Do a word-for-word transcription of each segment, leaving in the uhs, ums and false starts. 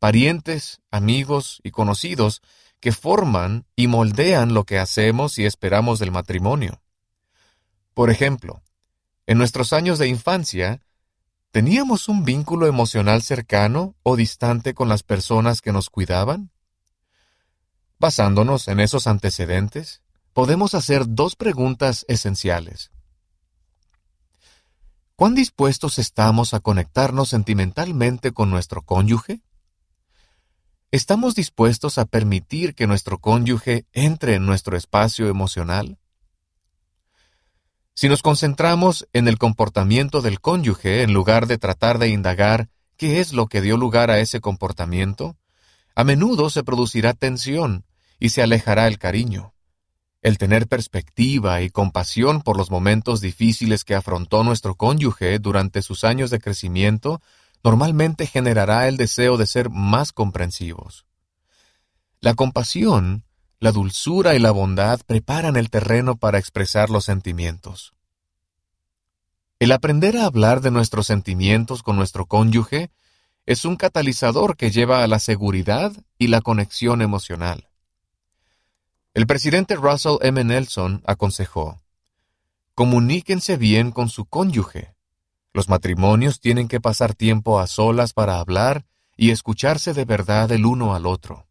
parientes, amigos y conocidos que forman y moldean lo que hacemos y esperamos del matrimonio. Por ejemplo, en nuestros años de infancia, ¿teníamos un vínculo emocional cercano o distante con las personas que nos cuidaban? Basándonos en esos antecedentes, podemos hacer dos preguntas esenciales. ¿Cuán dispuestos estamos a conectarnos sentimentalmente con nuestro cónyuge? ¿Estamos dispuestos a permitir que nuestro cónyuge entre en nuestro espacio emocional? Si nos concentramos en el comportamiento del cónyuge en lugar de tratar de indagar qué es lo que dio lugar a ese comportamiento, a menudo se producirá tensión y se alejará el cariño. El tener perspectiva y compasión por los momentos difíciles que afrontó nuestro cónyuge durante sus años de crecimiento normalmente generará el deseo de ser más comprensivos. La compasión, la dulzura y la bondad preparan el terreno para expresar los sentimientos. El aprender a hablar de nuestros sentimientos con nuestro cónyuge es un catalizador que lleva a la seguridad y la conexión emocional. El presidente Russell M. Nelson aconsejó: comuníquense bien con su cónyuge. Los matrimonios tienen que pasar tiempo a solas para hablar y escucharse de verdad el uno al otro.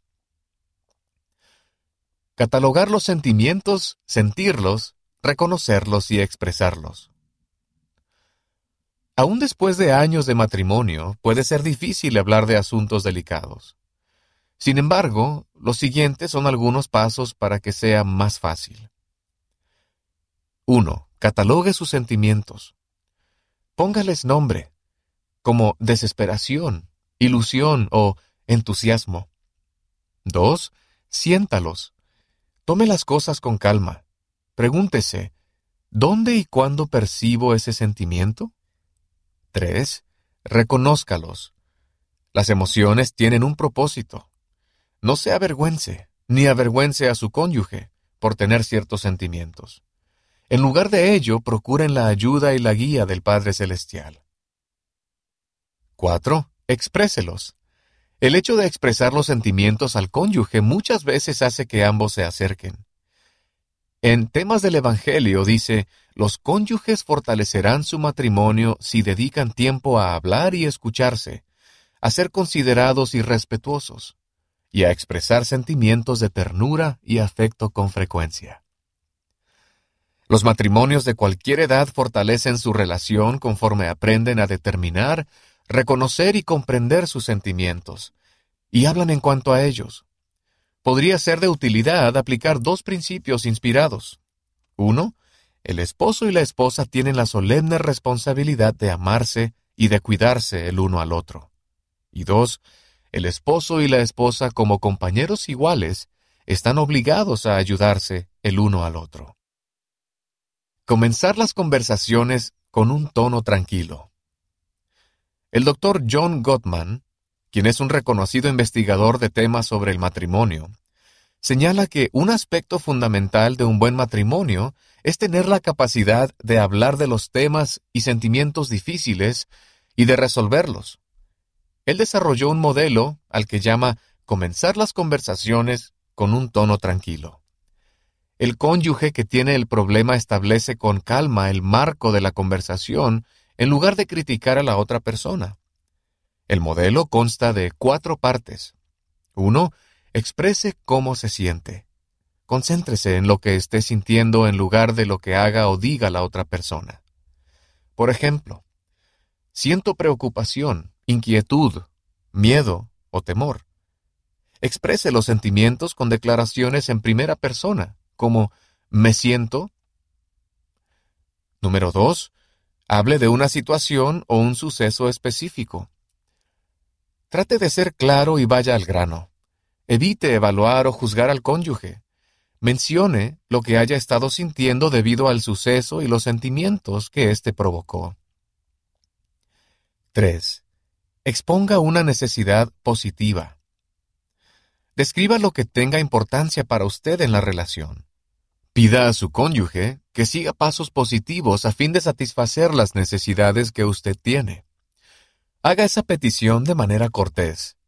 Catalogar los sentimientos, sentirlos, reconocerlos y expresarlos. Aún después de años de matrimonio, puede ser difícil hablar de asuntos delicados. Sin embargo, los siguientes son algunos pasos para que sea más fácil. uno. Catalogue sus sentimientos. Póngales nombre, como desesperación, ilusión o entusiasmo. dos. Siéntalos. Tome las cosas con calma. Pregúntese, ¿dónde y cuándo percibo ese sentimiento? tres. Reconózcalos. Las emociones tienen un propósito. No se avergüence, ni avergüence a su cónyuge por tener ciertos sentimientos. En lugar de ello, procuren la ayuda y la guía del Padre Celestial. cuatro. Expréselos. El hecho de expresar los sentimientos al cónyuge muchas veces hace que ambos se acerquen. En Temas del Evangelio dice: los cónyuges fortalecerán su matrimonio si dedican tiempo a hablar y escucharse, a ser considerados y respetuosos, y a expresar sentimientos de ternura y afecto con frecuencia. Los matrimonios de cualquier edad fortalecen su relación conforme aprenden a determinar, reconocer y comprender sus sentimientos, y hablan en cuanto a ellos. Podría ser de utilidad aplicar dos principios inspirados. Uno, el esposo y la esposa tienen la solemne responsabilidad de amarse y de cuidarse el uno al otro. Y dos, el esposo y la esposa, como compañeros iguales, están obligados a ayudarse el uno al otro. Comenzar las conversaciones con un tono tranquilo. El doctor John Gottman, quien es un reconocido investigador de temas sobre el matrimonio, señala que un aspecto fundamental de un buen matrimonio es tener la capacidad de hablar de los temas y sentimientos difíciles y de resolverlos. Él desarrolló un modelo al que llama comenzar las conversaciones con un tono tranquilo. El cónyuge que tiene el problema establece con calma el marco de la conversación en lugar de criticar a la otra persona. El modelo consta de cuatro partes. Uno, exprese cómo se siente. Concéntrese en lo que esté sintiendo en lugar de lo que haga o diga la otra persona. Por ejemplo, siento preocupación, inquietud, miedo o temor. Exprese los sentimientos con declaraciones en primera persona, como me siento. Número dos, hable de una situación o un suceso específico. Trate de ser claro y vaya al grano. Evite evaluar o juzgar al cónyuge. Mencione lo que haya estado sintiendo debido al suceso y los sentimientos que éste provocó. tres. Exponga una necesidad positiva. Describa lo que tenga importancia para usted en la relación. Pida a su cónyuge que siga pasos positivos a fin de satisfacer las necesidades que usted tiene. Haga esa petición de manera cortés,